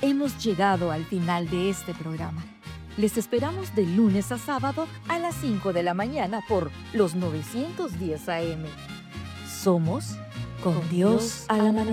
hemos llegado al final de este programa. Les esperamos de lunes a sábado a las 5 de la mañana por los 910 AM. Somos Con Dios al amanecer.